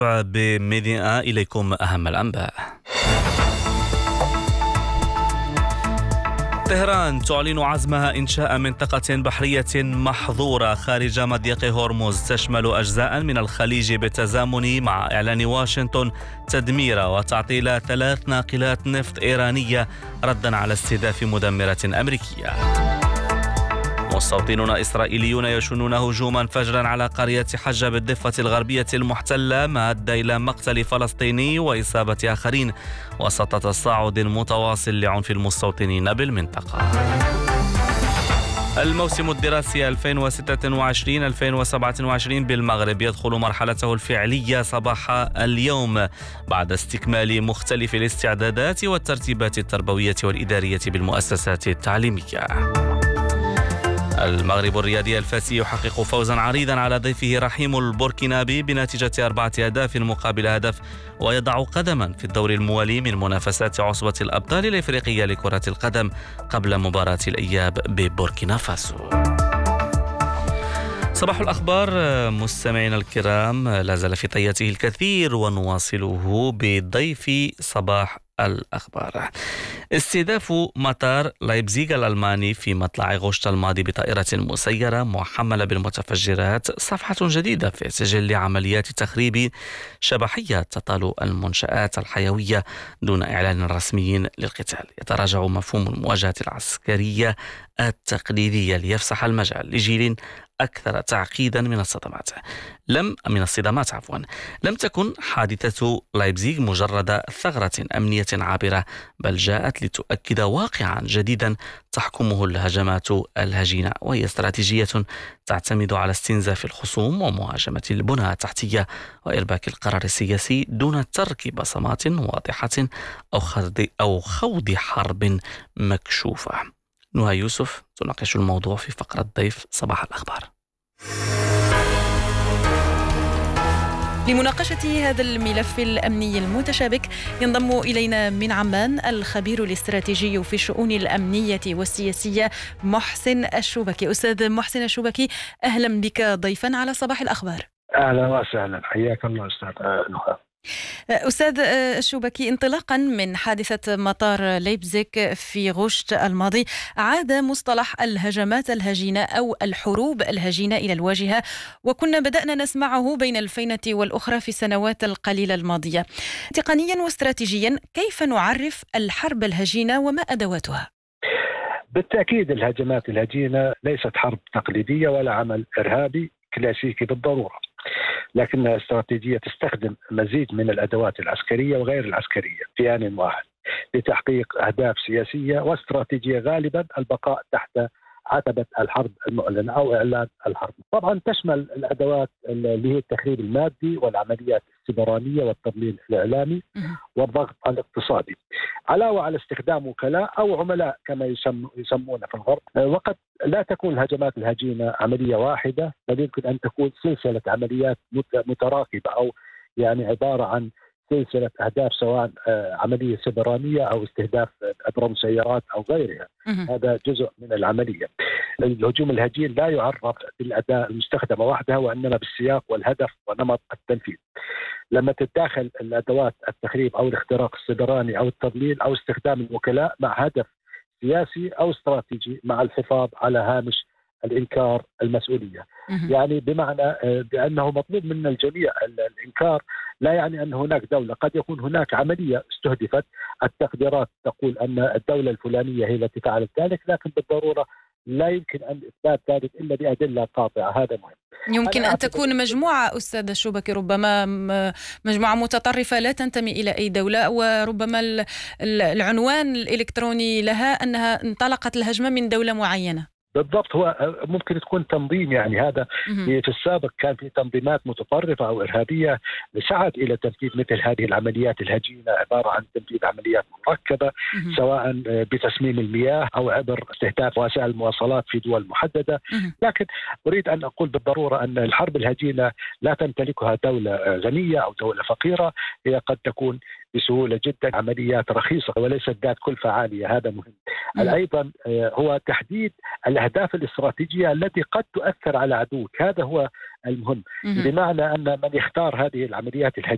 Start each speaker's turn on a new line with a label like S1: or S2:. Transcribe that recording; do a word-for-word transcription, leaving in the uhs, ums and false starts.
S1: بميديا إليكم أهم الأنباء. طهران تعلن عزمها إنشاء منطقة بحرية محظورة خارج مضيق هرمز تشمل أجزاء من الخليج بالتزامن مع إعلان واشنطن تدمير وتعطيل ثلاث ناقلات نفط إيرانية ردا على استهداف مدمرة أمريكية. مستوطنون إسرائيليون يشنون هجوما فجرا على قرية حجة بالضفة الغربية المحتلة ما أدى إلى مقتل فلسطيني وإصابة آخرين وسط تصاعد متواصل لعنف المستوطنين بالمنطقة. الموسم الدراسي ألفين وستة وعشرين ألفين وسبعة وعشرين بالمغرب يدخل مرحلته الفعلية صباح اليوم بعد استكمال مختلف الاستعدادات والترتيبات التربوية والإدارية بالمؤسسات التعليمية. المغرب الرياضي الفاسي يحقق فوزا عريضا على ضيفه رحيم البوركينابي بنتيجة أربعة أهداف مقابل هدف ويضع قدما في الدور الموالي من منافسات عصبة الأبطال الإفريقية لكرة القدم قبل مباراة الإياب ببوركينا فاسو. صباح الأخبار مستمعينا الكرام، لا زال في طياته الكثير ونواصله بضيف صباح الأخبار. استهداف مطار لايبزيغ الألماني في مطلع غشت الماضي بطائرة مسيرة محملة بالمتفجرات صفحة جديدة في سجل عمليات تخريب شبحية تطال المنشآت الحيوية دون إعلان رسمي للقتال. يتراجع مفهوم المواجهة العسكرية التقليدية ليفسح المجال لجيل أكثر تعقيدا من الصدمات. لم من الصدمات عفوا لم تكن حادثة لايبزيغ مجرد ثغرة أمنية عابرة، بل جاءت لتؤكد واقعا جديدا تحكمه الهجمات الهجينة، وهي استراتيجية تعتمد على استنزاف الخصوم ومهاجمة البنى التحتية وإرباك القرار السياسي دون ترك بصمات واضحة أو خوض أو خوض حرب مكشوفة. نهى يوسف تناقش الموضوع في فقرة ضيف صباح الأخبار.
S2: لمناقشة هذا الملف الأمني المتشابك ينضم إلينا من عمان الخبير الاستراتيجي في الشؤون الأمنية والسياسية محسن الشوبكي. أستاذ محسن الشوبكي، أهلا بك ضيفا على صباح الأخبار.
S3: أهلا وسهلا، حياك الله أستاذ نهى.
S2: أستاذ الشوبكي، انطلاقا من حادثة مطار ليبزيغ في غشت الماضي، عاد مصطلح الهجمات الهجينة أو الحروب الهجينة إلى الواجهة، وكنا بدأنا نسمعه بين الفينة والأخرى في السنوات القليلة الماضية. تقنيا واستراتيجيا كيف نعرف الحرب الهجينة وما أدواتها؟
S3: بالتأكيد الهجمات الهجينة ليست حرب تقليدية ولا عمل إرهابي كلاسيكي بالضرورة، لكنها استراتيجية تستخدم مزيج من الأدوات العسكرية وغير العسكرية في آن واحد لتحقيق أهداف سياسية واستراتيجية، غالبا البقاء تحت عتبة الحرب المعلنة أو إعلان الحرب. طبعا تشمل الأدوات اللي هي التخريب المادي والعمليات السيبرانية والتضليل الإعلامي والضغط الاقتصادي، علاوة على استخدام وكلاء أو عملاء كما يسم يسمون في الغرب. وقد لا تكون الهجمات الهجينة عملية واحدة، بل يمكن أن تكون سلسلة عمليات متراكبة أو يعني عبارة عن سلسلة أهداف، سواء عملية سيبرانية أو استهداف أبر مسيرات أو غيرها. هذا جزء من العملية. الهجوم الهجين لا يعرف بالأداة المستخدمة وحدها، وإنما بالسياق والهدف ونمط التنفيذ. لما تتداخل الأدوات التخريب أو الاختراق السيبراني أو التضليل أو استخدام الوكلاء مع هدف سياسي أو استراتيجي مع الحفاظ على هامش الإنكار المسؤولية. يعني بمعنى بأنه مطلوب من الجميع الإنكار، لا يعني أن هناك دولة، قد يكون هناك عملية استهدفت، التقديرات تقول أن الدولة الفلانية هي التي فعلت ذلك، لكن بالضرورة لا يمكن أن إثبات ذلك إلا بأدلة قاطعة. هذا مهم.
S2: يمكن أن تكون مجموعة أستاذ الشوبكي، ربما مجموعة متطرفة لا تنتمي إلى أي دولة، وربما العنوان الإلكتروني لها أنها انطلقت الهجمة من دولة معينة.
S3: بالضبط، هو ممكن تكون تنظيم، يعني هذا في السابق كان في تنظيمات متطرفة أو إرهابية سعت إلى تنفيذ مثل هذه العمليات الهجينة، عبارة عن تنفيذ عمليات مركبة سواء بتسميم المياه أو عبر استهداف وسائل المواصلات في دول محددة. لكن أريد أن أقول بالضرورة أن الحرب الهجينة لا تمتلكها دولة غنية أو دولة فقيرة، هي قد تكون بسهولة جدا عمليات رخيصة وليست ذات كلفة عالية. هذا مهم. أيضا هو تحديد الأهداف الاستراتيجية التي قد تؤثر على عدوك، هذا هو المهم. بمعنى أن من يختار هذه العمليات الهجينة